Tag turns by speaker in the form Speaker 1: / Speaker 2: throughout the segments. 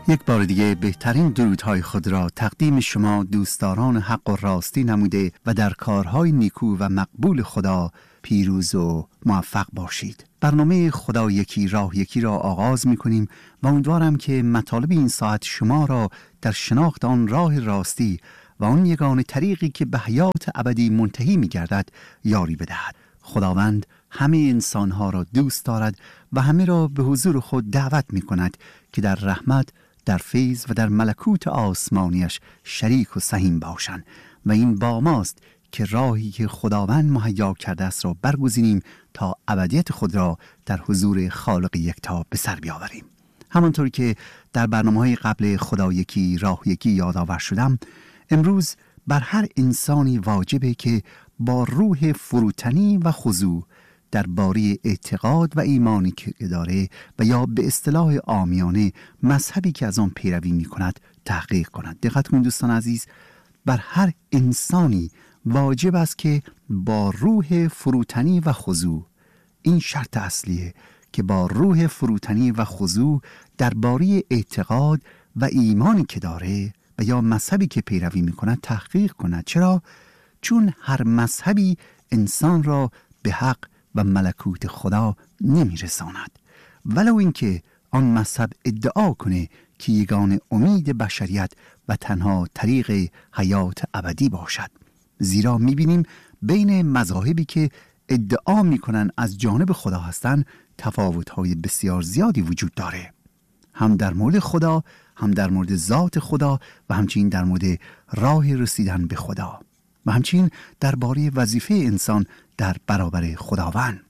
Speaker 1: یک بار دیگه بهترین درودهای خود را تقدیم شما دوستداران حق و راستی نموده و در کارهای نیکو و مقبول خدا پیروز و موفق باشید. برنامه خدا یکی راه یکی را آغاز می کنیم و امیدوارم که مطالب این ساعت شما را در شناخت آن راه راستی و آن یگانه طریقی که به حیات ابدی منتهی می گردد یاری بدهد. خداوند همه انسانها را دوست دارد و همه را به حضور خود دعوت می کند که در رحمت، در فیض و در ملکوت آسمانیش شریک و سهیم باشند و این با ماست که راهی که خداوند مهیا کرده است را برگزینیم تا ابدیت خود را در حضور خالق یکتا به سر بیاوریم. همانطور که در برنامه‌های قبل خدا یکی راه یکی یادآور شدم، امروز بر هر انسانی واجبه که با روح فروتنی و خضوع درباره اعتقاد و ایمانی که داره و یا به اصطلاح عامیانه مذهبی که از آن پیروی می کند تحقیق کند. دقت کنید دوستان عزیز، بر هر انسانی واجب است که با روح فروتنی و خضوع، این شرط اصلیه که با روح فروتنی و خضوع درباره اعتقاد و ایمانی که داره و یا مذهبی که پیروی می کند تحقیق کند. چرا؟ چون هر مذهبی انسان را به حق و ملکوت خدا نمی رساند، ولو اینکه آن مذهب ادعا کنه که یگانه امید بشریت و تنها طریق حیات ابدی باشد. زیرا می بینیم بین مذاهبی که ادعا می کنن از جانب خدا هستند تفاوت‌های بسیار زیادی وجود داره، هم در مورد خدا، هم در مورد ذات خدا و همچنین در مورد راه رسیدن به خدا و همچنین درباره وظیفه انسان در برابر خداوند.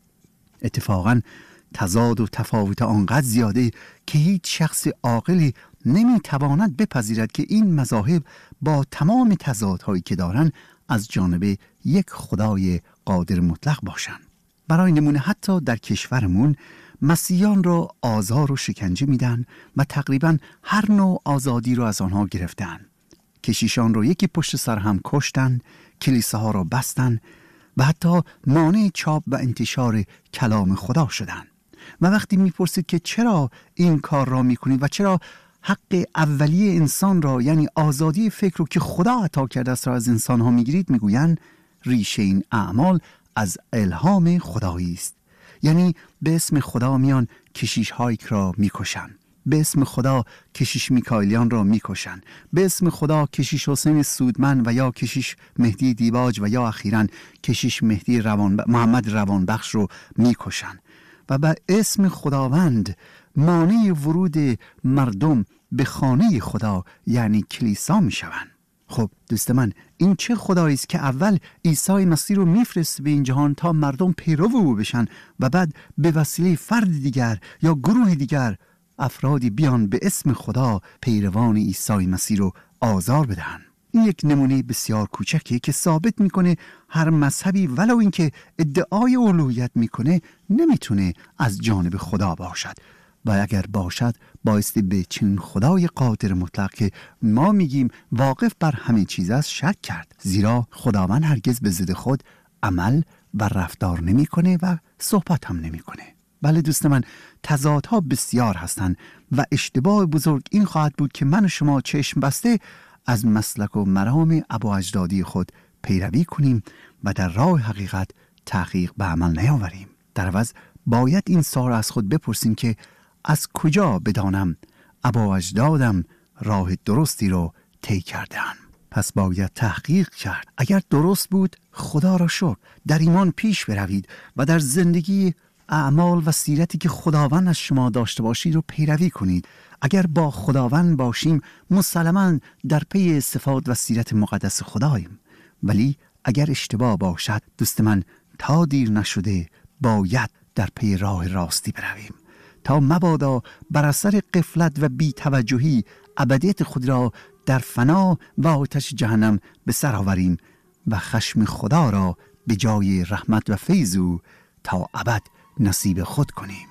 Speaker 1: اتفاقاً تضاد و تفاوت آنقدر زیاده که هیچ شخص عاقلی نمیتواند بپذیرد که این مذاهب با تمام تضادهایی که دارند از جانب یک خدای قادر مطلق باشند. برای نمونه حتی در کشورمون مسیحیان را آزار و شکنجه میدن و تقریباً هر نوع آزادی را از آنها گرفتن. کشیشان را یکی پشت سر هم کشتن، کلیساها را بستن و حتی مانع چاپ و انتشار کلام خدا شدن. و وقتی میپرسید که چرا این کار را میکنید و چرا حق اولیه انسان را یعنی آزادی فکر رو که خدا عطا کرده است را از انسان ها میگیرید، میگویند ریشه این اعمال از الهام خدایی است. یعنی به اسم خدا میان کشیش هایک را میکشن، به اسم خدا کشیش میکائیلیان را میکشن، به اسم خدا کشیش حسین سودمن و یا کشیش مهدی دیباج و یا اخیراً کشیش مهدی محمد روانبخش رو میکشن و به اسم خداوند مانع ورود مردم به خانه خدا یعنی کلیسا میشوند. خب دوست من، این چه خدایی است که اول عیسی مسیح رو میفرسته به این جهان تا مردم پیرو او بشن و بعد به وسیله فرد دیگر یا گروه دیگر افرادی بیان به اسم خدا پیروان عیسی مسیح رو آزار بدهن. این یک نمونه بسیار کوچکیه که ثابت میکنه هر مذهبی ولو اینکه ادعای الوهیت میکنه نمیتونه از جانب خدا باشد و اگر باشد بایستی به چنین خدای قادر مطلق که ما میگیم واقف بر همه چیز است شک کرد، زیرا خداوند هرگز به ضد خود عمل و رفتار نمیکنه و صحبت هم نمیکنه. بله دوست من، تضادها بسیار هستند و اشتباه بزرگ این خواهد بود که من و شما چشم بسته از مسلک و مرام ابا اجدادی خود پیروی کنیم و در راه حقیقت تحقیق به عمل نیاوریم. در عوض باید این سوال از خود بپرسیم که از کجا بدانم ابا اجدادم راه درستی رو طی کردن؟ پس باید تحقیق کرد. اگر درست بود خدا را شکر، در ایمان پیش بروید و در زندگی اعمال و سیرتی که خداوند از شما داشته باشید رو پیروی کنید. اگر با خداوند باشیم مسلماً در پی صفات و سیرت مقدس خداییم، ولی اگر اشتباه باشد دوست من تا دیر نشده باید در پی راه راستی برویم تا مبادا بر اثر غفلت و بی‌توجهی ابدیت خود را در فنا و آتش جهنم به سر آوریم و خشم خدا را به جای رحمت و فیض او تا ابد نصیب خود کنیم.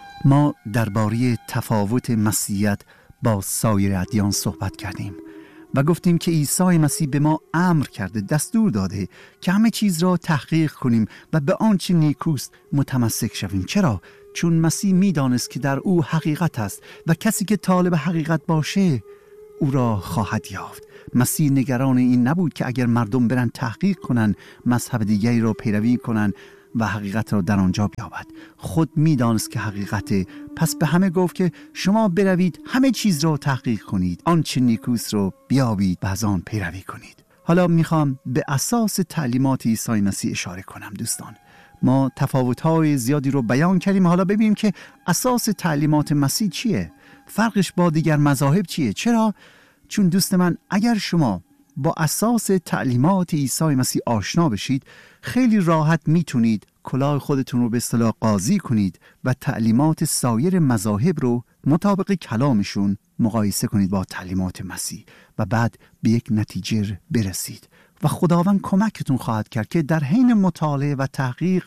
Speaker 1: ما درباره تفاوت مسیحیت با سایر ادیان صحبت کردیم و گفتیم که عیسی مسیح به ما امر کرده، دستور داده که همه چیز را تحقیق کنیم و به آنچه نیکوست متمسک شویم. چرا؟ چون مسیح می‌دانست که در او حقیقت است و کسی که طالب حقیقت باشه او را خواهد یافت. مسیح نگران این نبود که اگر مردم برن تحقیق کنن، مذهب دیگری را پیروی کنن و حقیقت را در آنجا بیابد. خود می‌دانست که حقیقته، پس به همه گفت که شما بروید همه چیز را تحقیق کنید، آنچه نیکوست را بیابید و از آن پیروی کنید. حالا میخوام به اساس تعلیمات عیسی مسیح اشاره کنم. دوستان، ما تفاوت‌های زیادی رو بیان کردیم، حالا ببینیم که اساس تعلیمات مسیح چیه؟ فرقش با دیگر مذاهب چیه؟ چرا؟ چون دوست من، اگر شما با اساس تعلیمات عیسی مسیح آشنا بشید، خیلی راحت میتونید کلاه خودتون رو به اصطلاح قاضی کنید و تعلیمات سایر مذاهب رو مطابق کلامشون مقایسه کنید با تعلیمات مسیح و بعد به یک نتیجه برسید و خداوند کمکتون خواهد کرد که در حین مطالعه و تحقیق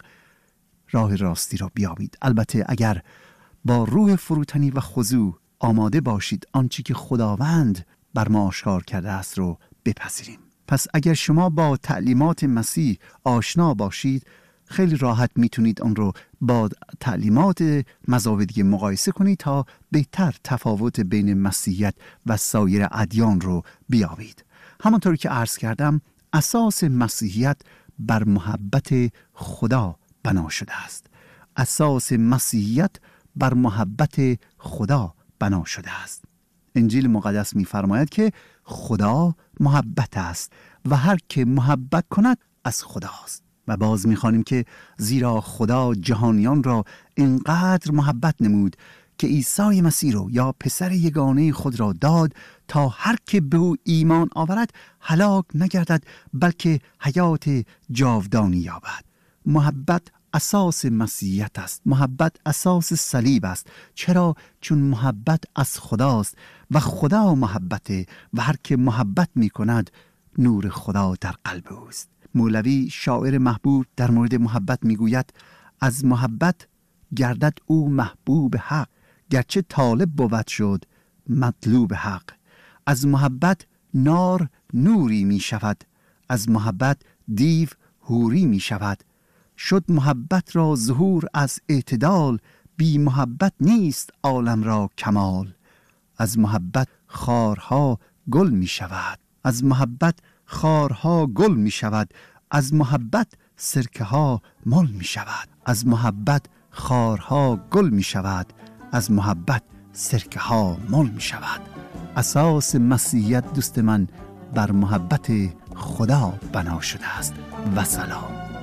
Speaker 1: راه راستی را بیابید. البته اگر با روح فروتنی و خضوع آماده باشید آنچه که خداوند بر ما آشکار کرده است رو بپذیریم. پس اگر شما با تعلیمات مسیح آشنا باشید، خیلی راحت میتونید آن رو با تعلیمات مذاهب دیگه مقایسه کنید تا بهتر تفاوت بین مسیحیت و سایر ادیان رو بیابید. همانطور که عرض کردم، اساس مسیحیت بر محبت خدا بنا شده است. اساس مسیحیت بر محبت خدا بنا شده است. انجیل مقدس می‌فرماید که خدا محبت است و هر که محبت کند از خداست. و باز می‌خوانیم که زیرا خدا جهانیان را اینقدر محبت نمود که عیسی مسیح را یا پسر یگانه خود را داد تا هر که به او ایمان آورد هلاک نگردد بلکه حیات جاودانی یابد. محبت اساس مسیحیت است. محبت اساس صلیب است. چرا؟ چون محبت از خداست و خدا محبته و هر که محبت می کند نور خدا در قلب اوست. مولوی شاعر محبوب در مورد محبت می گوید از محبت گردد او محبوب حق، گرچه طالب بود شد مطلوب حق. از محبت نار نوری می شود، از محبت دیو حوری می شود. شد محبت را ظهور از اعتدال، بی محبت نیست عالم را کمال. از محبت خارها گل می شود، از محبت خارها گل می شود. از محبت سرکه ها مل می شود. از محبت خارها گل می شود، از محبت سرکه ها مل می شود. اساس مسیحیت دوست من بر محبت خدا بنا شده است. و سلام.